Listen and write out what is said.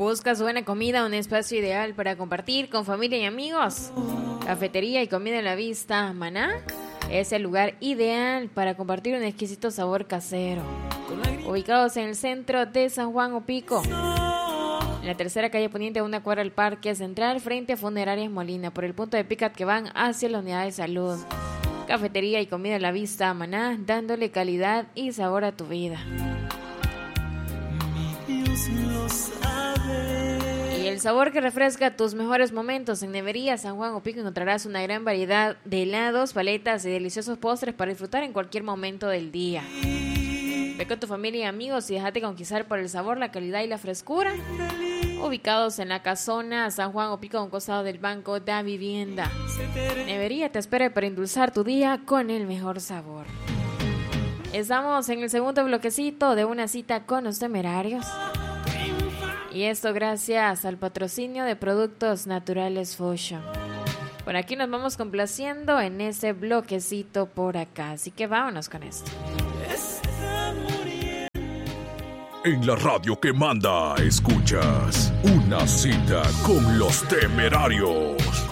¿Buscas buena comida, un espacio ideal para compartir con familia y amigos? Cafetería y comida a la vista Maná es el lugar ideal para compartir un exquisito sabor casero. Ubicados en el centro de San Juan Opico, en la tercera calle poniente, a una cuadra del Parque Central, frente a Funerarias Molina, por el punto de pick-up que van hacia la unidad de salud. Cafetería y comida a la vista Maná, dándole calidad y sabor a tu vida. Y el sabor que refresca tus mejores momentos. En Nevería San Juan Opico encontrarás una gran variedad de helados, paletas y deliciosos postres para disfrutar en cualquier momento del día. Ve con tu familia y amigos y déjate conquistar por el sabor, la calidad y la frescura. Ubicados en la casona San Juan Opico, a un costado del Banco da Vivienda. Nevería te espera para endulzar tu día con el mejor sabor. Estamos en el segundo bloquecito de una cita con los temerarios. Y esto gracias al patrocinio de Productos Naturales Fusion. Por aquí nos vamos complaciendo en ese bloquecito por acá. Así que vámonos con esto. En la radio que manda, escuchas Una Cita con los Temerarios.